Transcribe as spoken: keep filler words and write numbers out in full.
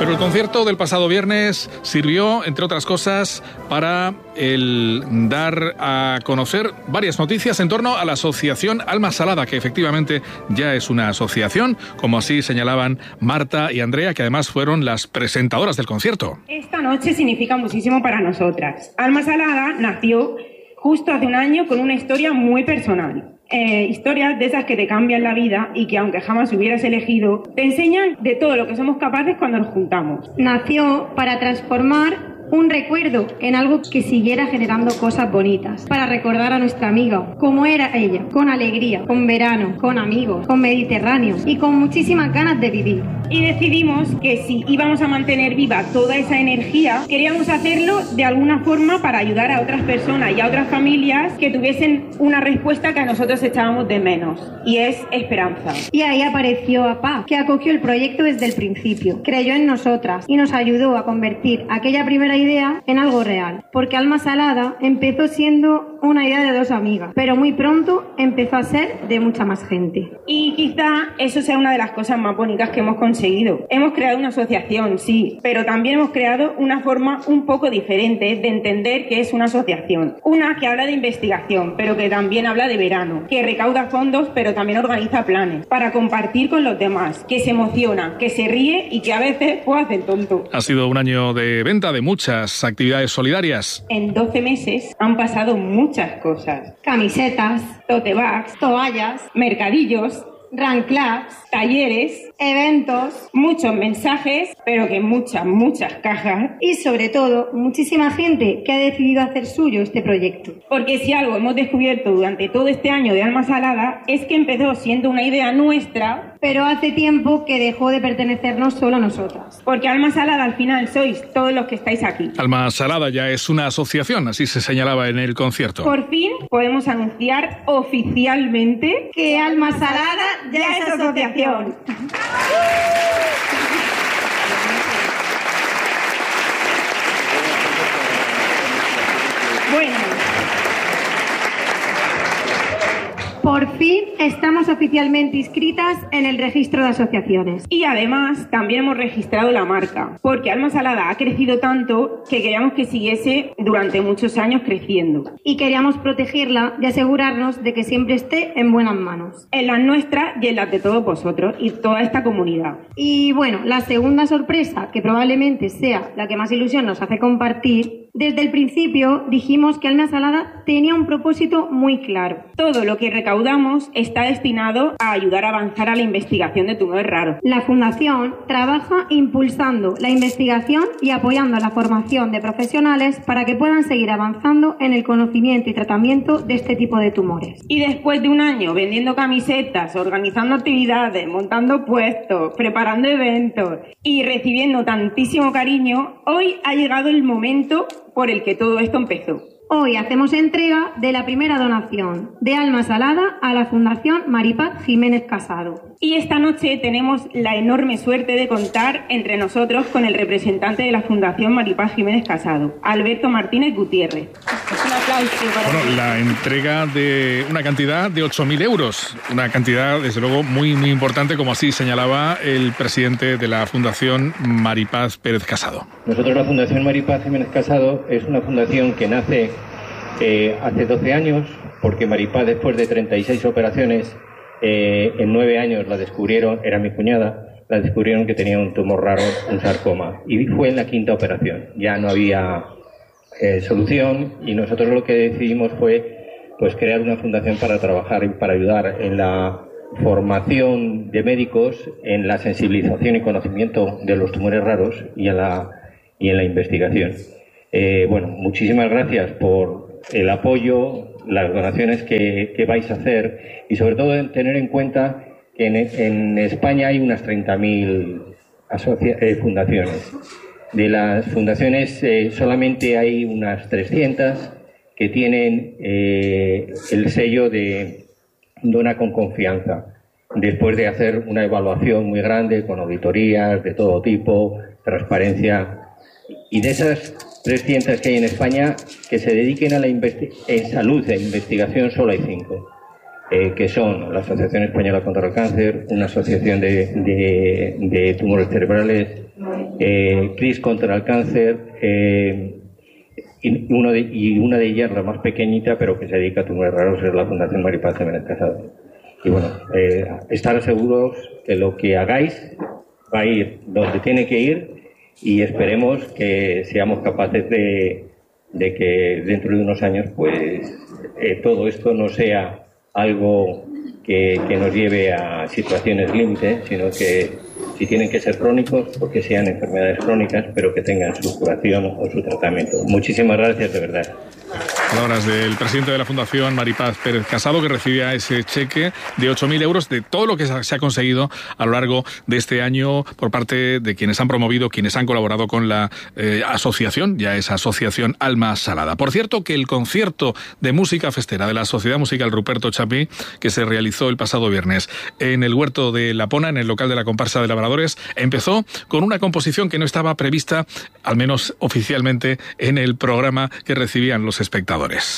Pero el concierto del pasado viernes sirvió, entre otras cosas, para el dar a conocer varias noticias en torno a la asociación Alma Salada, que efectivamente ya es una asociación, como así señalaban Marta y Andrea, que además fueron las presentadoras del concierto. Esta noche significa muchísimo para nosotras. Alma Salada nació justo hace un año con una historia muy personal. Eh, historias de esas que te cambian la vida y que aunque jamás hubieras elegido, te enseñan de todo lo que somos capaces cuando nos juntamos. Nació para transformar un recuerdo en algo que siguiera generando cosas bonitas, para recordar a nuestra amiga cómo era ella, con alegría, con verano, con amigos, con Mediterráneo y con muchísimas ganas de vivir. Y decidimos que si íbamos a mantener viva toda esa energía, queríamos hacerlo de alguna forma para ayudar a otras personas y a otras familias que tuviesen una respuesta que a nosotros echábamos de menos, y es esperanza. Y ahí apareció APA, que acogió el proyecto desde el principio, creyó en nosotras y nos ayudó a convertir aquella primera idea en algo real, porque Alma Salada empezó siendo una idea de dos amigas, pero muy pronto empezó a ser de mucha más gente. Y quizá eso sea una de las cosas más bonitas que hemos conseguido. Hemos creado una asociación, sí, pero también hemos creado una forma un poco diferente de entender qué es una asociación. Una que habla de investigación, pero que también habla de verano, que recauda fondos, pero también organiza planes para compartir con los demás, que se emociona, que se ríe y que a veces pues hace el tonto. Ha sido un año de venta de muchas actividades solidarias. En doce meses han pasado muchas cosas. Camisetas, tote bags, toallas, mercadillos, run clubs, talleres, eventos, muchos mensajes, pero que muchas, muchas cajas. Y sobre todo, muchísima gente que ha decidido hacer suyo este proyecto. Porque si algo hemos descubierto durante todo este año de Alma Salada es que empezó siendo una idea nuestra, pero hace tiempo que dejó de pertenecernos solo a nosotras. Porque Alma Salada al final sois todos los que estáis aquí. Alma Salada ya es una asociación, así se señalaba en el concierto. Por fin podemos anunciar oficialmente que Alma Salada ya, ya es asociación. Bueno. Por fin estamos oficialmente inscritas en el registro de asociaciones. Y además también hemos registrado la marca, porque Alma Salada ha crecido tanto que queríamos que siguiese durante muchos años creciendo. Y queríamos protegerla y asegurarnos de que siempre esté en buenas manos. En las nuestras y en las de todos vosotros y toda esta comunidad. Y bueno, la segunda sorpresa, que probablemente sea la que más ilusión nos hace compartir, desde el principio dijimos que Alma Salada tenía un propósito muy claro. Todo lo que recaudamos está destinado a ayudar a avanzar a la investigación de tumores raros. La Fundación trabaja impulsando la investigación y apoyando la formación de profesionales para que puedan seguir avanzando en el conocimiento y tratamiento de este tipo de tumores. Y después de un año vendiendo camisetas, organizando actividades, montando puestos, preparando eventos y recibiendo tantísimo cariño, hoy ha llegado el momento por el que todo esto empezó. Hoy hacemos entrega de la primera donación de Alma Salada a la Fundación Maripaz Jiménez Casado. Y esta noche tenemos la enorme suerte de contar entre nosotros con el representante de la Fundación Maripaz Jiménez Casado, Alberto Martínez Gutiérrez. Un aplauso para Bueno, ti. la entrega de una cantidad de ocho mil euros, una cantidad desde luego muy, muy importante, como así señalaba el presidente de la Fundación Maripaz Pérez Casado. Nosotros, la Fundación Maripaz Jiménez Casado, es una fundación que nace eh, hace doce años, porque Maripaz, después de treinta y seis operaciones, eh, en nueve años la descubrieron, era mi cuñada, la descubrieron que tenía un tumor raro, un sarcoma, y fue en la quinta operación. Ya no había eh, solución, y nosotros lo que decidimos fue pues crear una fundación para trabajar y para ayudar en la formación de médicos, en la sensibilización y conocimiento de los tumores raros y en la, y en la investigación. Eh, bueno, muchísimas gracias por el apoyo, las donaciones que, que vais a hacer y sobre todo en tener en cuenta que en, en España hay unas treinta mil eh, fundaciones. De las fundaciones eh, solamente hay unas trescientas que tienen eh, el sello de Dona con Confianza, después de hacer una evaluación muy grande con auditorías de todo tipo, transparencia. Y de esas trescientas que hay en España, que se dediquen a la en salud e investigación, solo hay cinco, eh, que son la Asociación Española contra el Cáncer, una asociación de, de, de tumores cerebrales, eh, Cris contra el cáncer, eh, y, uno de, y una de ellas, la más pequeñita, pero que se dedica a tumores raros, es la Fundación Maripaz Jiménez Casado. Y bueno, eh, estar seguros que lo que hagáis va a ir donde tiene que ir, y esperemos que seamos capaces de, de que dentro de unos años pues eh, todo esto no sea algo que, que nos lleve a situaciones límite, sino que si tienen que ser crónicos, porque sean enfermedades crónicas, pero que tengan su curación o su tratamiento. Muchísimas gracias, de verdad. Palabras del presidente de la Fundación, Maripaz Pérez Casado, que recibía ese cheque de ocho mil euros de todo lo que se ha conseguido a lo largo de este año por parte de quienes han promovido, quienes han colaborado con la eh, asociación, ya esa asociación Alma Salada. Por cierto, que el concierto de música festera de la Sociedad Musical Ruperto Chapí, que se realizó el pasado viernes en el Huerto de La Pona, en el local de la Comparsa de Labradores, empezó con una composición que no estaba prevista, al menos oficialmente, en el programa que recibían los espectadores.